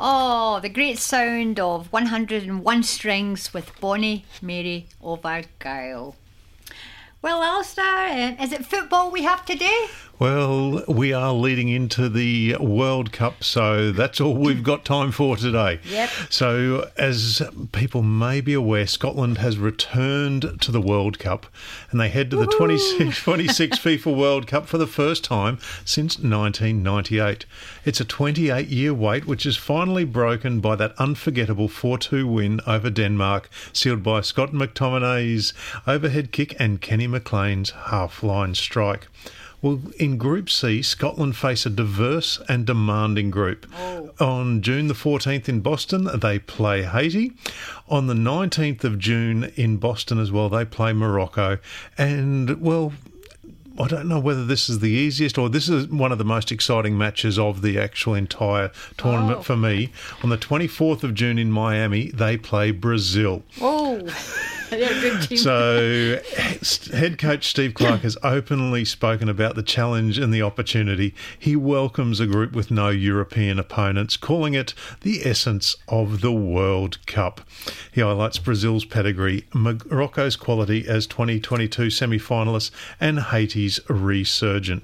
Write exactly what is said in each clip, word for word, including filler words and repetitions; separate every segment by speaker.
Speaker 1: Oh, the great sound of one hundred and one strings with Bonnie Mary of Argyll. Well, Alistair, is it football we have today?
Speaker 2: Well, we are leading into the World Cup, so that's all we've got time for today.
Speaker 1: Yep.
Speaker 2: So, as people may be aware, Scotland has returned to the World Cup, and they head to the twenty-six, twenty-six FIFA World Cup for the first time since nineteen ninety-eight. It's a twenty-eight-year wait, which is finally broken by that unforgettable four two win over Denmark, sealed by Scott McTominay's overhead kick and Kenny McLean's half-line strike. Well, in Group C, Scotland face a diverse and demanding group.
Speaker 1: Oh.
Speaker 2: On June the fourteenth in Boston, they play Haiti. On the nineteenth of June in Boston as well, they play Morocco. And, well, I don't know whether this is the easiest or this is one of the most exciting matches of the actual entire tournament
Speaker 1: oh.
Speaker 2: for me. On the twenty-fourth of June in Miami, they play Brazil.
Speaker 1: Oh, they're a good team.
Speaker 2: So, head coach Steve Clarke has openly spoken about the challenge and the opportunity. He welcomes a group with no European opponents, calling it the essence of the World Cup. He highlights Brazil's pedigree, Morocco's quality as twenty twenty-two semi-finalists, and Haiti's resurgent.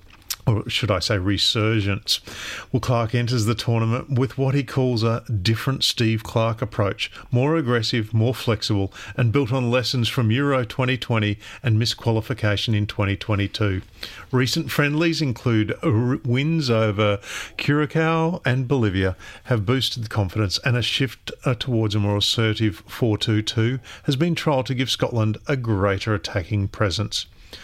Speaker 2: Or should I say resurgence. Well, Clarke enters the tournament with what he calls a different Steve Clarke approach, more aggressive, more flexible, and built on lessons from Euro twenty twenty and misqualification in twenty twenty-two. Recent friendlies include wins over Curacao and Bolivia have boosted confidence, and a shift towards a more assertive four two two has been trialled to give Scotland a greater attacking presence.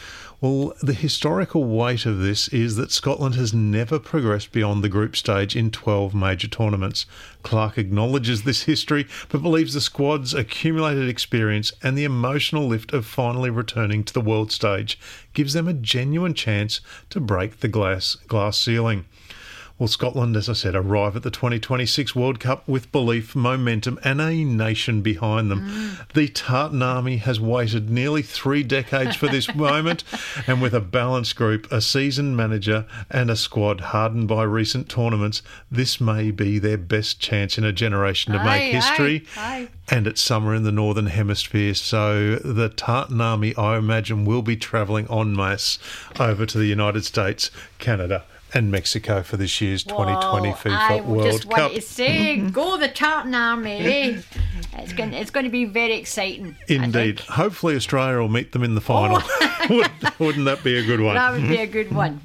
Speaker 2: Well, the historical weight of this is that Scotland has never progressed beyond the group stage in twelve major tournaments. Clarke acknowledges this history, but believes the squad's accumulated experience and the emotional lift of finally returning to the world stage gives them a genuine chance to break the glass, glass ceiling. Well, Scotland, as I said, arrive at the twenty twenty-six World Cup with belief, momentum and a nation behind them. Mm. The Tartan Army has waited nearly three decades for this moment, and with a balanced group, a seasoned manager and a squad hardened by recent tournaments, this may be their best chance in a generation to
Speaker 1: aye,
Speaker 2: make history.
Speaker 1: Aye, aye.
Speaker 2: And it's summer in the Northern Hemisphere, so the Tartan Army, I imagine, will be travelling en masse over to the United States, Canada and Mexico for this year's twenty twenty
Speaker 1: Whoa,
Speaker 2: FIFA
Speaker 1: I
Speaker 2: World
Speaker 1: just
Speaker 2: Cup.
Speaker 1: want to say, go the Tartan Army, eh? It's going, it's going to be very exciting.
Speaker 2: Indeed. Hopefully Australia will meet them in the final. Oh. wouldn't, wouldn't that be a good one?
Speaker 1: That would be a good one.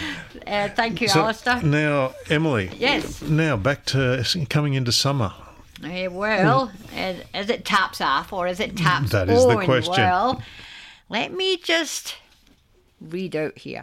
Speaker 1: Uh, thank you,
Speaker 2: so
Speaker 1: Alistair.
Speaker 2: Now, Emily.
Speaker 1: Yes.
Speaker 2: Now, back to coming into summer.
Speaker 1: Uh, well, is, is it taps off or is it taps
Speaker 2: That is
Speaker 1: on?
Speaker 2: the question.
Speaker 1: Well, let me just read out here.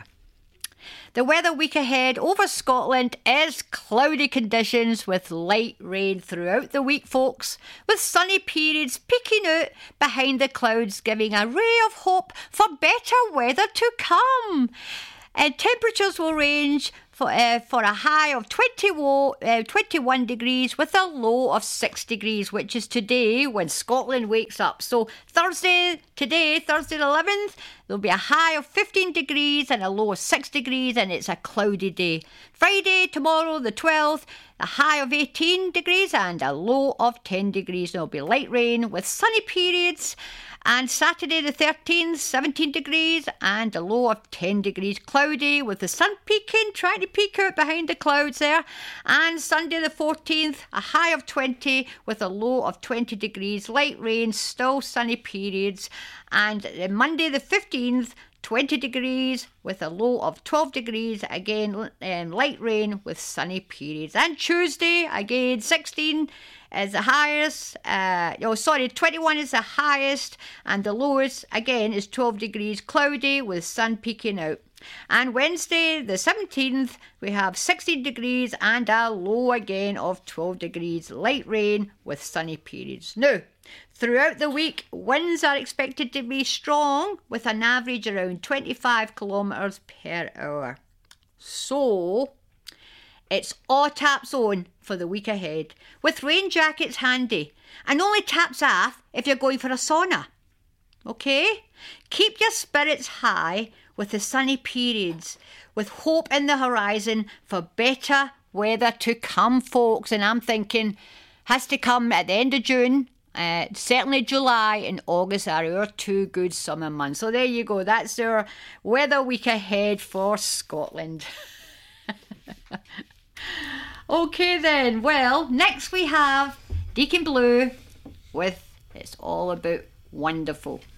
Speaker 1: The weather week ahead over Scotland is cloudy conditions with light rain throughout the week, folks, with sunny periods peeking out behind the clouds, giving a ray of hope for better weather to come. And temperatures will range for, uh, for a high of twenty, uh, twenty-one degrees with a low of six degrees, which is today when Scotland wakes up. So Thursday, today, Thursday the eleventh, there'll be a high of fifteen degrees and a low of six degrees, and it's a cloudy day. Friday, tomorrow the twelfth, a high of eighteen degrees and a low of ten degrees. There'll be light rain with sunny periods. And Saturday the thirteenth, seventeen degrees and a low of ten degrees. Cloudy with the sun peeking, trying to peek out behind the clouds there. And Sunday the fourteenth, a high of twenty with a low of twenty degrees. Light rain, still sunny periods. And Monday the fifteenth, twenty degrees with a low of twelve degrees. Again, um, light rain with sunny periods. And Tuesday, again, sixteen is the highest. Uh, oh, sorry, twenty-one is the highest. And the lowest, again, is twelve degrees. Cloudy with sun peeking out. And Wednesday, the seventeenth, we have sixteen degrees and a low again of twelve degrees. Light rain with sunny periods. Now, throughout the week, winds are expected to be strong with an average around twenty-five kilometres per hour. So, it's all taps on for the week ahead, with rain jackets handy, and only taps off if you're going for a sauna. Okay? Keep your spirits high with the sunny periods, with hope in the horizon for better weather to come, folks. And I'm thinking has to come at the end of June. Uh, certainly July and August are our two good summer months. So there you go. That's our weather week ahead for Scotland. Okay then. Well, next we have Deacon Blue with It's All About Wonderful.